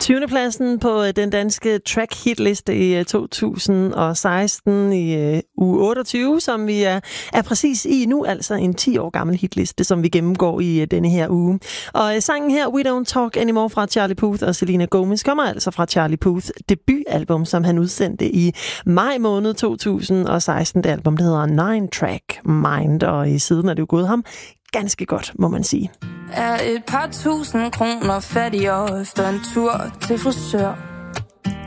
20. pladsen på den danske track hitliste i 2016 i uge 28, som vi er præcis i nu, altså en 10 år gammel hitliste, som vi gennemgår i denne her uge. Og sangen her, We Don't Talk Anymore fra Charlie Puth og Selena Gomez, kommer altså fra Charlie Puths debutalbum, som han udsendte i maj måned 2016. Det album, der hedder 9-Track Mind, og i siden er det jo gået ham ganske godt, må man sige. Er et par tusind kroner fattigere efter en tur til frisør.